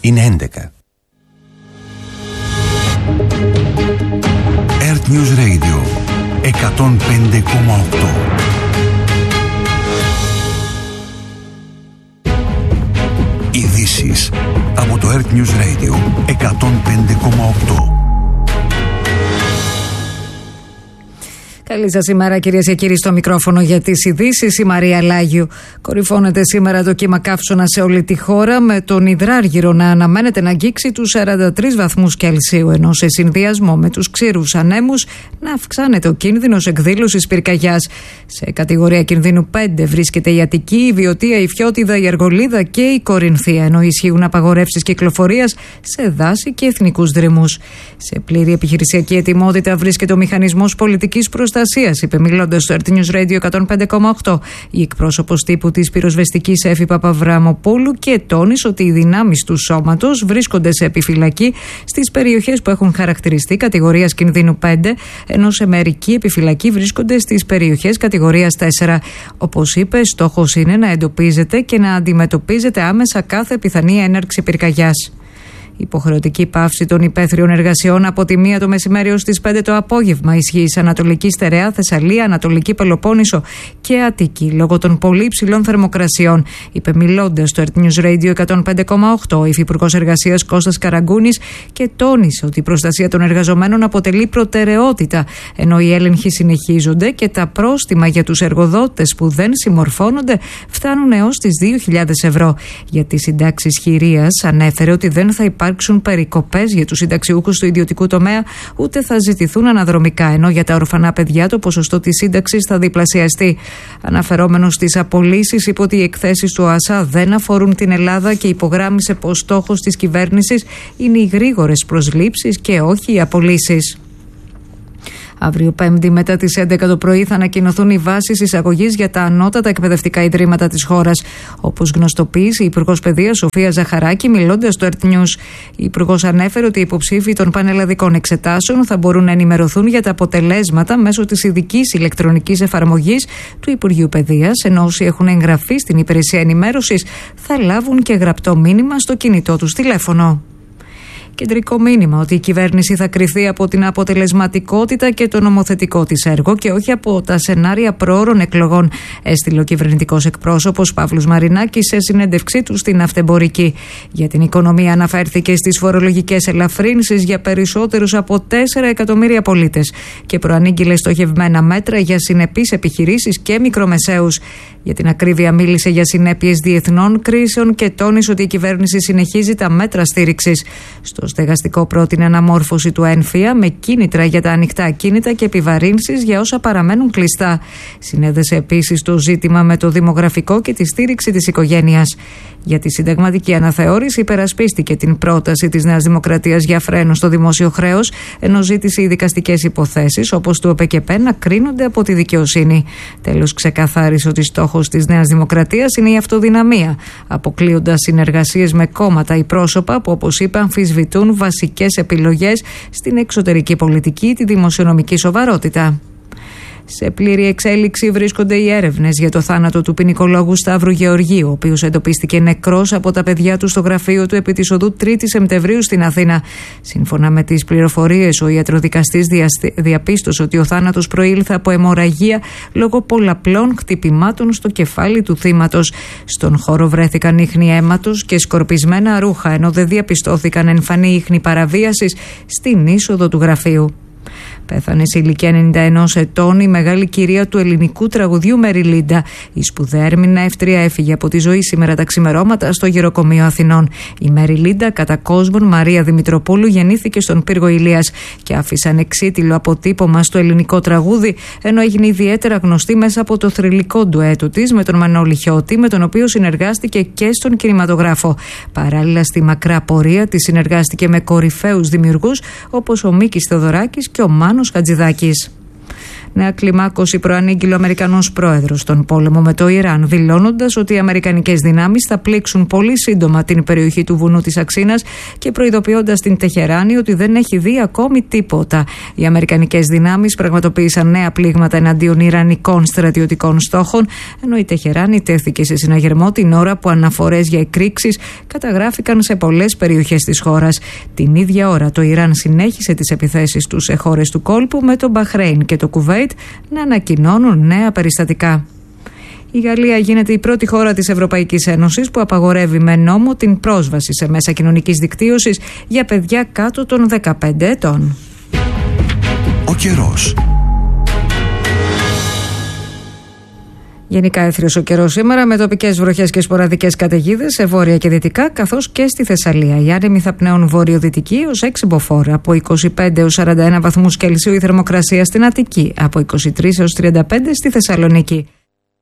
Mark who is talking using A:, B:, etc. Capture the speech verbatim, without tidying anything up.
A: Είναι έντεκα. Earth News Radio εκατόν πέντε κόμμα οκτώ. Ειδήσεις από το Earth News Radio εκατόν πέντε κόμμα οκτώ.
B: Καλή σας ημέρα, κυρίες και κύριοι, στο μικρόφωνο για τις ειδήσεις η Μαρία Λάγιου. Κορυφώνεται σήμερα το κύμα καύσωνα σε όλη τη χώρα, με τον Ιδράργυρο να αναμένεται να αγγίξει τους σαράντα τρεις βαθμούς Κελσίου, ενώ σε συνδυασμό με τους ξηρούς ανέμους να αυξάνεται ο κίνδυνος εκδήλωσης πυρκαγιάς. Σε κατηγορία κινδύνου πέντε βρίσκεται η Αττική, η Βιωτία, η Φιώτιδα, η Αργολίδα και η Κορινθία, ενώ ισχύουν απαγορεύσεις κυκλοφορίας σε δάση και εθνικούς δρυμούς. Σε πλήρη επιχειρησιακή ετοιμότητα βρίσκεται ο μηχανισμός πολιτικής προστασίας, είπε μιλώντας στο Earth News Radio εκατόν πέντε κόμμα οκτώ η εκπρόσωπος τύπου της πυροσβεστικής Εύη Παπαβραμοπούλου και τόνισε ότι οι δυνάμεις του σώματος βρίσκονται σε επιφυλακή στις περιοχές που έχουν χαρακτηριστεί κατηγορίας κινδύνου πέντε, ενώ σε μερική επιφυλακή βρίσκονται στις περιοχές κατηγορίας τέσσερα. Όπως είπε, στόχος είναι να εντοπίζεται και να αντιμετωπίζεται άμεσα κάθε πιθανή έναρξη πυρκαγιάς. Υποχρεωτική πάυση των υπαίθριων εργασιών από τη μία το μεσημέρι ως τις πέντε το απόγευμα ισχύει σε Ανατολική Στερεά, Θεσσαλία, Ανατολική Πελοπόννησο και Αττική λόγω των πολύ υψηλών θερμοκρασιών, είπε μιλώντας στο Earth News Radio εκατόν πέντε κόμμα οκτώ ο Υφυπουργός Εργασίας Κώστας Καραγκούνης και τόνισε ότι η προστασία των εργαζομένων αποτελεί προτεραιότητα, ενώ οι έλεγχοι συνεχίζονται και τα πρόστιμα για τους εργοδότες που δεν συμμορφώνονται φτάνουν έως τις δύο χιλιάδες ευρώ. Για τις συντάξεις χειρίας ανέφερε ότι δεν θα υπάρξουν περικοπές για τους συνταξιούχους του ιδιωτικού τομέα, ούτε θα ζητηθούν αναδρομικά, ενώ για τα ορφανά παιδιά το ποσοστό της σύνταξης θα διπλασιαστεί. Αναφερόμενος στις απολύσεις, είπε ότι οι εκθέσεις του ΟΑΣΑ δεν αφορούν την Ελλάδα και υπογράμμισε πως στόχος της κυβέρνησης είναι οι γρήγορες προσλήψεις και όχι οι απολύσεις. Αύριο Πέμπτη μετά τις έντεκα το πρωί θα ανακοινωθούν οι βάσεις εισαγωγής για τα ανώτατα εκπαιδευτικά ιδρύματα της χώρας, όπως γνωστοποίησε η Υπουργός Παιδείας Σοφία Ζαχαράκη μιλώντας στο Earth News. Η Υπουργός ανέφερε ότι οι υποψήφοι των πανελλαδικών εξετάσεων θα μπορούν να ενημερωθούν για τα αποτελέσματα μέσω της ειδικής ηλεκτρονικής εφαρμογής του Υπουργείου Παιδείας, ενώ όσοι έχουν εγγραφεί στην υπηρεσία ενημέρωσης θα λάβουν και γραπτό μήνυμα στο κινητό τους τηλέφωνο. Κεντρικό μήνυμα ότι η κυβέρνηση θα κριθεί από την αποτελεσματικότητα και το νομοθετικό της έργο και όχι από τα σενάρια προώρων εκλογών, έστειλε ο κυβερνητικός εκπρόσωπος Παύλος Μαρινάκης σε συνέντευξή του στην Αυτεμπορική. Για την οικονομία αναφέρθηκε στις φορολογικές ελαφρύνσεις για περισσότερους από τέσσερα εκατομμύρια πολίτες και προανήγγειλε στοχευμένα μέτρα για συνεπείς επιχειρήσεις και μικρομεσαίους. Για την ακρίβεια μίλησε για συνέπειες διεθνών κρίσεων και τόνισε ότι η κυβέρνηση συνεχίζει τα μέτρα στήριξης. Στο στεγαστικό πρότεινε αναμόρφωση του ΕΝΦΙΑ με κίνητρα για τα ανοιχτά ακίνητα και επιβαρύνσεις για όσα παραμένουν κλειστά. Συνέδεσε επίσης το ζήτημα με το δημογραφικό και τη στήριξη της οικογένειας. Για τη συνταγματική αναθεώρηση υπερασπίστηκε την πρόταση της Νέας Δημοκρατίας για φρένο στο δημόσιο χρέος, ενώ ζήτησε οι δικαστικές υποθέσεις όπως του ΟΠΕΚΕΠΕ να κρίνονται από τη δικαιοσύνη. Τέλος, ξεκαθάρισε ότι στόχος της Νέας Δημοκρατίας είναι η αυτοδυναμία, αποκλείοντας συνεργασίες με κόμματα ή πρόσωπα που, όπως είπε, αμφισβητούν βασικές επιλογές στην εξωτερική πολιτική, τη δημοσιονομική σοβαρότητα. Σε πλήρη εξέλιξη βρίσκονται οι έρευνες για το θάνατο του ποινικολόγου Σταύρου Γεωργίου, ο οποίος εντοπίστηκε νεκρός από τα παιδιά του στο γραφείο του επί της οδού τρίτη Σεπτεμβρίου στην Αθήνα. Σύμφωνα με τις πληροφορίες, ο ιατροδικαστής διαπίστωσε ότι ο θάνατος προήλθε από αιμορραγία λόγω πολλαπλών χτυπημάτων στο κεφάλι του θύματος. Στον χώρο βρέθηκαν ίχνη αίματος και σκορπισμένα ρούχα, ενώ δεν διαπιστώθηκαν εμφανή ίχνη παραβίασης στην είσοδο του γραφείου. Πέθανε σε ηλικία ενενήντα ενός ετών η μεγάλη κυρία του ελληνικού τραγουδιού Μεριλίντα. Η σπουδαία ερμηνεύτρια έφυγε από τη ζωή σήμερα τα ξημερώματα στο Γεροκομείο Αθηνών. Η Μεριλίντα, κατά κόσμον Μαρία Δημητροπούλου, γεννήθηκε στον πύργο Ηλίας και άφησε ανεξίτηλο αποτύπωμα στο ελληνικό τραγούδι, ενώ έγινε ιδιαίτερα γνωστή μέσα από το θρυλικό ντουέτο της με τον Μανώλη Χιώτη, με τον οποίο συνεργάστηκε και στον κινηματογράφο. Παράλληλα, στη μακρά πορεία της συνεργάστηκε με κορυφαίους δημιουργούς όπως ο Μίκης Θεοδωράκης και ο Μάνος Χατζηδάκης. Νέα κλιμάκωση προανήγγειλε ο Αμερικανός πρόεδρος στον πόλεμο με το Ιράν, δηλώνοντας ότι οι αμερικανικές δυνάμεις θα πλήξουν πολύ σύντομα την περιοχή του βουνού της Αξίνας και προειδοποιώντας την Τεχεράνη ότι δεν έχει δει ακόμη τίποτα. Οι αμερικανικές δυνάμεις πραγματοποίησαν νέα πλήγματα εναντίον ιρανικών στρατιωτικών στόχων, ενώ η Τεχεράνη τέθηκε σε συναγερμό την ώρα που αναφορές για εκρήξεις καταγράφηκαν σε πολλές περιοχές της χώρας. Την ίδια ώρα το Ιράν συνέχισε τις επιθέσεις του σε χώρες του κόλπου, με το Μπαχρέιν και το Κουβέιτ να ανακοινώνουν νέα περιστατικά. Η Γαλλία γίνεται η πρώτη χώρα της Ευρωπαϊκής Ένωσης που απαγορεύει με νόμο την πρόσβαση σε μέσα κοινωνικής δικτύωσης για παιδιά κάτω των δεκαπέντε ετών.
A: Ο καιρός.
B: Γενικά έθριος ο καιρός σήμερα, με τοπικές βροχές και σποραδικές καταιγίδες σε βόρεια και δυτικά, καθώς και στη Θεσσαλία. Οι άνεμοι θα πνέουν βορειοδυτική ως έξι μποφόρ. Από είκοσι πέντε έως σαράντα ένα βαθμούς Κελσίου η θερμοκρασία στην Αττική. Από είκοσι τρεις έως τριάντα πέντε στη Θεσσαλονίκη.